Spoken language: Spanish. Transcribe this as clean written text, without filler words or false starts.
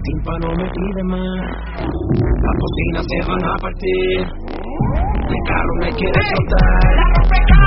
tímpano me pide más. Las bocinas se van a partir, el carro me quiere soltar.